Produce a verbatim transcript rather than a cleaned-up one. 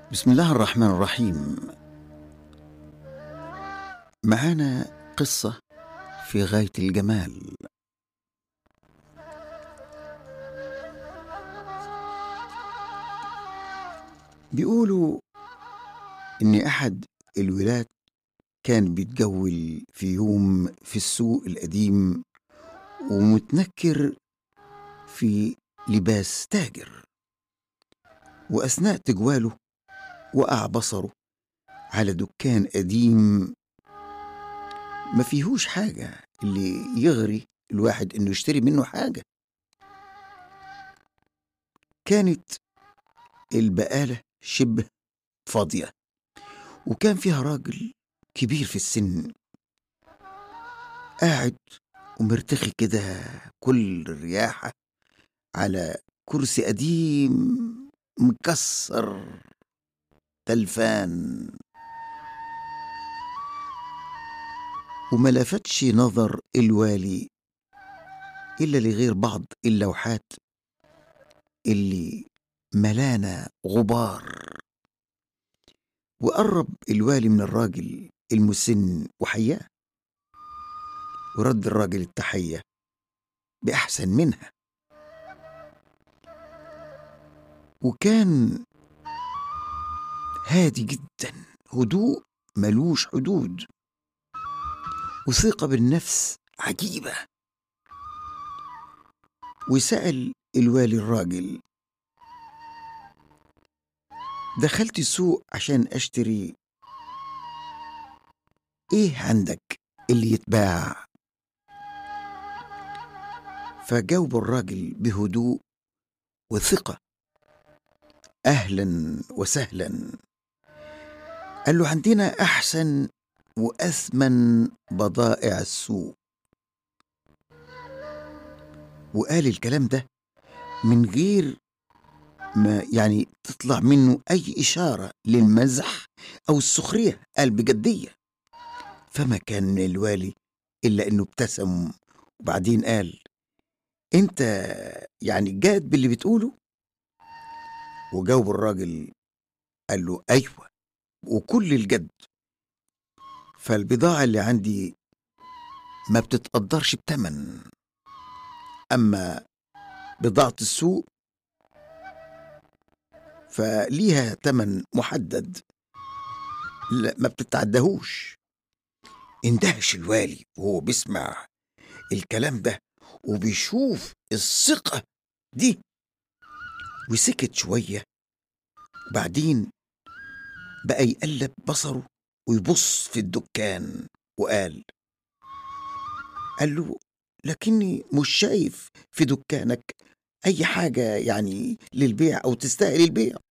بسم الله الرحمن الرحيم. معانا قصة في غاية الجمال. بيقولوا إن أحد الولاة كان بيتجول في يوم في السوق القديم ومتنكر في لباس تاجر، وأثناء تجواله وقع بصره على دكان قديم ما فيهوش حاجة اللي يغري الواحد إنه يشتري منه حاجة. كانت البقالة شبه فاضية، وكان فيها راجل كبير في السن قاعد ومرتخي كده كل الرياحة على كرسي قديم مكسر تلفان، وما لفتش نظر الوالي إلا لغير بعض اللوحات اللي ملانة غبار. وقرب الوالي من الراجل المسن وحياه، ورد الراجل التحية بأحسن منها، وكان هادي جدا، هدوء ملوش حدود وثقة بالنفس عجيبة. وسأل الوالي الراجل: دخلت السوق عشان أشتري إيه عندك اللي يتباع؟ فجاوب الراجل بهدوء وثقة: أهلا وسهلا. قال له: عندنا أحسن وأثمن بضائع السوق. وقال الكلام ده من غير ما يعني تطلع منه أي إشارة للمزح أو السخرية، قال بجدية. فما كان من الوالي إلا إنه ابتسم، وبعدين قال: أنت يعني جاد باللي بتقوله؟ وجاوب الراجل قال له: أيوة، وكل الجد. فالبضاعة اللي عندي ما بتتقدرش بتمن، أما بضاعة السوق فليها تمن محدد لا ما بتتعدهوش. اندهش الوالي وهو بيسمع الكلام ده وبيشوف الثقة دي، وسكت شوية، بعدين بقى يقلب بصره ويبص في الدكان وقال: قال له: لكني مش شايف في دكانك أي حاجة يعني للبيع أو تستاهل البيع.